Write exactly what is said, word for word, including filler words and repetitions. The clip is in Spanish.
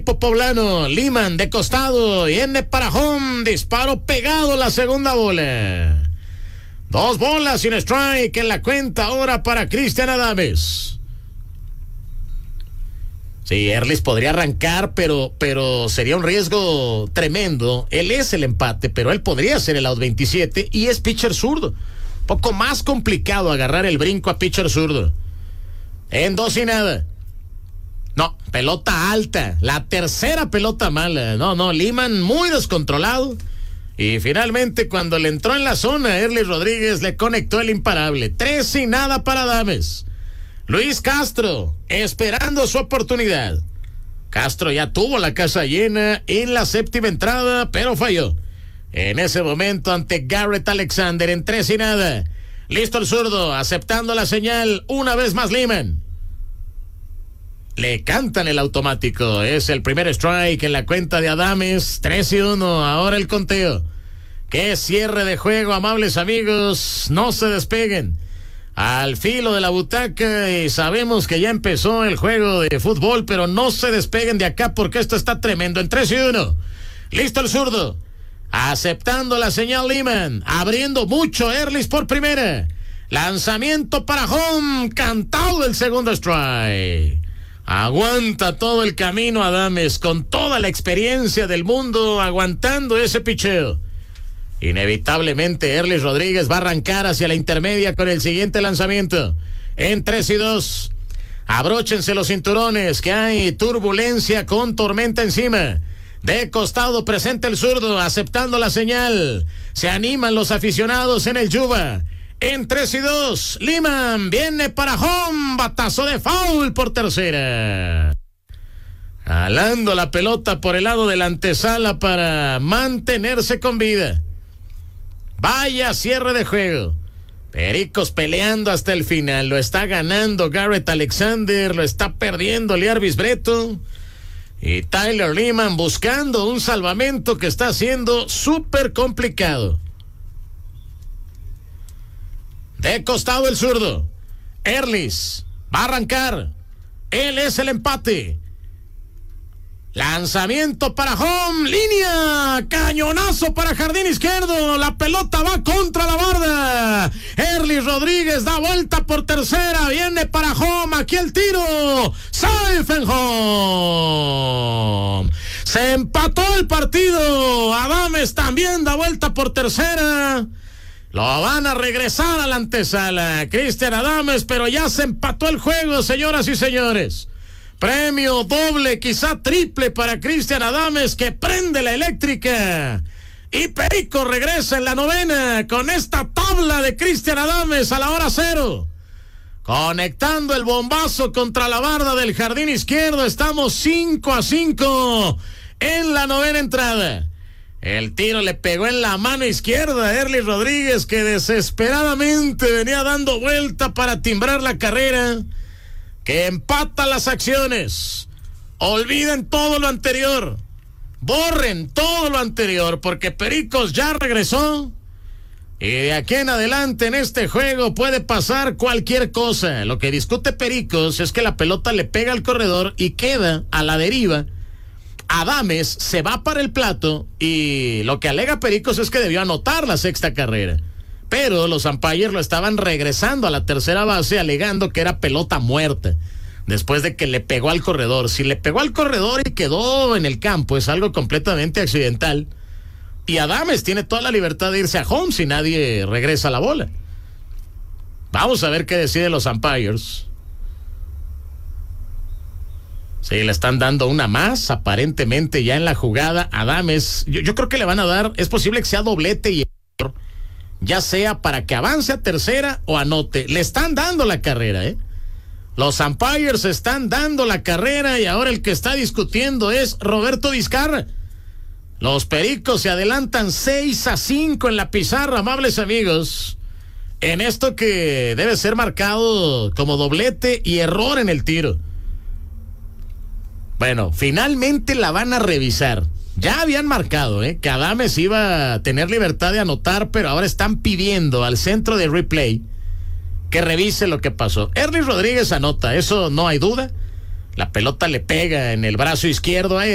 equipo poblano. Liman de costado, viene para home, disparo pegado la segunda bola. Dos bolas sin strike en la cuenta ahora para Cristian Adames. Sí, Erlis podría arrancar, pero, pero sería un riesgo tremendo. Él es el empate, pero él podría ser el out veintisiete y es pitcher zurdo. Poco más complicado agarrar el brinco a pitcher zurdo. En dos y nada. No, pelota alta. La tercera pelota mala. No, no, Liman muy descontrolado. Y finalmente, cuando le entró en la zona, Erlis Rodríguez le conectó el imparable. Tres y nada para Adames. Luis Castro, esperando su oportunidad. Castro ya tuvo la casa llena en la séptima entrada, pero falló. En ese momento ante Garrett Alexander en tres y nada. Listo el zurdo, aceptando la señal. Una vez más Liman. Le cantan el automático. Es el primer strike en la cuenta de Adames. tres y uno, ahora el conteo. Qué cierre de juego, amables amigos. No se despeguen. Al filo de la butaca y sabemos que ya empezó el juego de fútbol, pero no se despeguen de acá porque esto está tremendo. En tres y uno. Listo el zurdo. Aceptando la señal Liman. Abriendo mucho Erlis por primera. Lanzamiento para home. Cantado el segundo strike. Aguanta todo el camino Adames con toda la experiencia del mundo aguantando ese picheo. Inevitablemente Erlis Rodríguez va a arrancar hacia la intermedia con el siguiente lanzamiento. En tres y dos. Abróchense los cinturones que hay turbulencia con tormenta encima. De costado presenta el zurdo aceptando la señal. Se animan los aficionados en el Yuba. En tres y dos. Liman viene para home. Batazo de foul por tercera. Jalando la pelota por el lado de la antesala para mantenerse con vida. Vaya cierre de juego. Pericos peleando hasta el final. Lo está ganando Garrett Alexander. Lo está perdiendo Liarvis Breto. Y Tyler Liman buscando un salvamento que está siendo súper complicado. De costado el zurdo. Erlis va a arrancar. Él es el empate. Lanzamiento para home, línea, cañonazo para jardín izquierdo, la pelota va contra la barda. Erlis Rodríguez da vuelta por tercera, viene para home, aquí el tiro, safe and home. Se empató el partido, Adames también da vuelta por tercera. Lo van a regresar a la antesala, Cristian Adames, pero ya se empató el juego, señoras y señores. Premio doble, quizá triple para Cristian Adames, que prende la eléctrica. Y Perico regresa en la novena con esta tabla de Cristian Adames a la hora cero. Conectando el bombazo contra la barda del jardín izquierdo. Estamos cinco a cinco en la novena entrada. El tiro le pegó en la mano izquierda a Erlis Rodríguez, que desesperadamente venía dando vuelta para timbrar la carrera. Que empata las acciones. Olviden todo lo anterior. Borren todo lo anterior porque Pericos ya regresó. Y de aquí en adelante en este juego puede pasar cualquier cosa. Lo que discute Pericos es que la pelota le pega al corredor y queda a la deriva. Adames se va para el plato y lo que alega Pericos es que debió anotar la sexta carrera. Pero los umpires lo estaban regresando a la tercera base alegando que era pelota muerta después de que le pegó al corredor. Si le pegó al corredor y quedó en el campo es algo completamente accidental y Adames tiene toda la libertad de irse a home si nadie regresa la bola. Vamos a ver qué deciden los umpires. Sí, le están dando una más aparentemente ya en la jugada. Adames, yo, yo creo que le van a dar, es posible que sea doblete y ya sea para que avance a tercera o anote. Le están dando la carrera, ¿eh? Los umpires están dando la carrera y ahora el que está discutiendo es Roberto Vizcarra. Los Pericos se adelantan seis a cinco en la pizarra, amables amigos. En esto que debe ser marcado como doblete y error en el tiro. Bueno, finalmente la van a revisar. Ya habían marcado, ¿eh? que Adames iba a tener libertad de anotar, pero ahora están pidiendo al centro de replay que revise lo que pasó. Erlis Rodríguez anota, eso no hay duda. La pelota le pega en el brazo izquierdo a él.